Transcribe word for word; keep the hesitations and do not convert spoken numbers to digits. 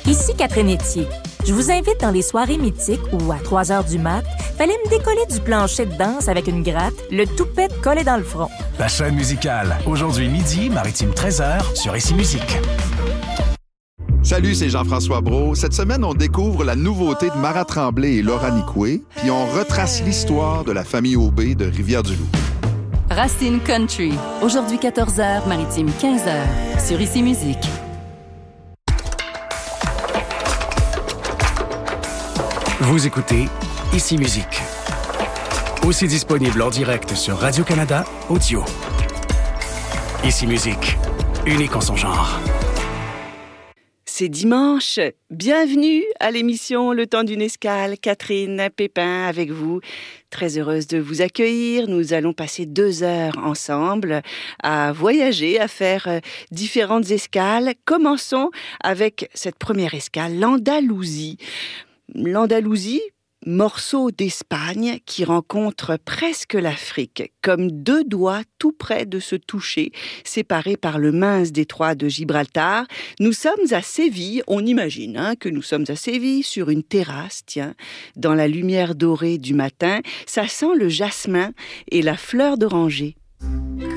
Ici Catherine Etier. Je vous invite dans les soirées mythiques où, à trois heures du mat, fallait me décoller du plancher de danse avec une gratte, le toupette collé dans le front. La chaîne musicale. Aujourd'hui midi, Maritime treize heures sur Ici Musique. Salut, c'est Jean-François Brault. Cette semaine, on découvre la nouveauté de Mara Tremblay et Laura Nicoué, puis on retrace l'histoire de la famille Aubé de Rivière-du-Loup. Racine Country. Aujourd'hui quatorze heures, Maritime quinze heures sur Ici Musique. Vous écoutez Ici Musique. Aussi disponible en direct sur Radio-Canada Audio. Ici Musique, unique en son genre. C'est dimanche. Bienvenue à l'émission Le Temps d'une escale. Catherine Pépin avec vous. Très heureuse de vous accueillir. Nous allons passer deux heures ensemble à voyager, à faire différentes escales. Commençons avec cette première escale, l'Andalousie. L'Andalousie, morceau d'Espagne qui rencontre presque l'Afrique, comme deux doigts tout près de se toucher, séparés par le mince détroit de Gibraltar. Nous sommes à Séville, on imagine hein, que nous sommes à Séville, sur une terrasse, tiens, dans la lumière dorée du matin. Ça sent le jasmin et la fleur d'oranger.